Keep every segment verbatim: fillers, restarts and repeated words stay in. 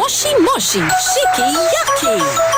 Moshi Moshi Shiki Yaki.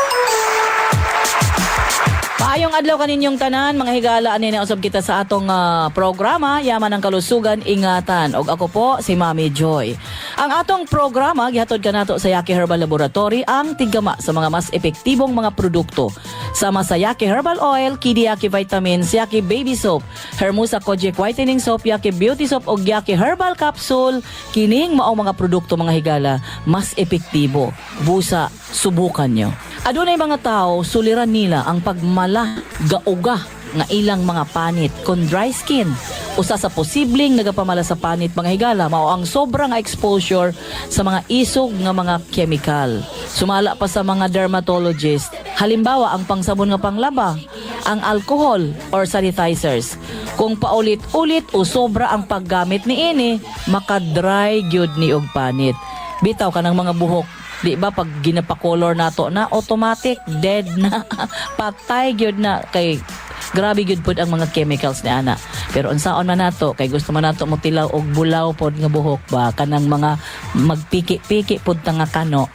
Paayong adlaw kaninyong tanan, mga higala, ani na usab kita sa atong uh, programa Yaman ang Kalusugan, Ingatan. Og ako po si Mami Joy. Ang atong programa gihatod kanato sa Yaki Herbal Laboratory, ang tigama sa mga mas epektibong mga produkto. Sama sa Yaki Herbal Oil, Kidi Yaki Vitamins, Yaki Baby Soap, Hermosa Kojic Whitening Soap, Yaki Beauty Soap og Yaki Herbal Capsule. Kining mao mga produkto, mga higala, mas epektibo. Busa, subukan nyo. Adunay mga tao, suliran nila ang pagmala gauga nga ilang mga panit kon dry skin. Usa sa posibleng nagapamala sa panit, mga higala, mao ang sobrang exposure sa mga isog nga mga chemical. Sumala pa sa mga dermatologist, halimbawa ang pangsabon nga panglaba, ang alcohol or sanitizers. Kung paulit-ulit o sobra ang paggamit niini, maka-dry gyud ni og panit. Bitaw ka ng mga buhok, di ba pag ginapakolor nato na automatic dead na patay gyud na, kay grabe gyud pud ang mga chemicals ni ana. Pero unsaon man nato, kay gusto man nato mo tilaw og bulaw pod nga buhok ba, kanang mga magpiki-piki pud ta nga kano.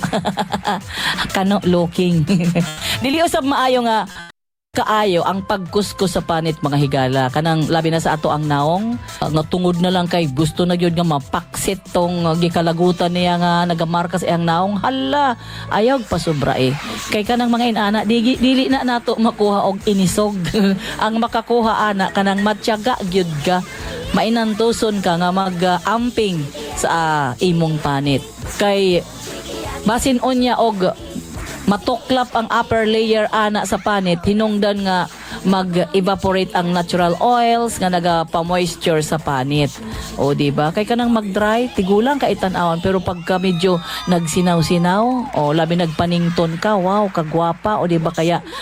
Kano looking. Dili usab maayo nga kaayo ang pagkuskus sa panit, mga higala, kanang labi na sa ato ang naong uh, nga tungod na lang kay gusto na gyud nga mapaksit tong uh, gikalagutan niya nga nagamarka sa iyang naong, hala ayaw pasobra eh. Kay kanang mga inana dili, dili na nato makuha og inisog. Ang makakuha ana kanang matyaga gyud ka, mainantuson ka nga mag-amping uh, sa uh, imong panit. Kay basin unya og matuklap ang upper layer ana sa panit, hinungdan nga mag-evaporate ang natural oils nga naga-pa-moisture sa panit. O di ba? Kay kanang mag-dry, tigulang ka itan-awan, pero pagka medyo nagsinaw-sinaw, o labi nagpanington ka, wow, kagwapa, o di ba, kaya